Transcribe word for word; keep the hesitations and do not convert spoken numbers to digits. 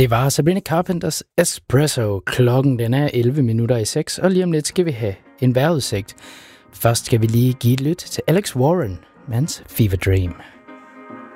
Det var Sabrina Carpenters Espresso. Klokken den er elleve minutter i seks, og lige om lidt skal vi have en vejrudsigt. Først skal vi lige give et lyt til Alex Warren, med hans Fever Dream.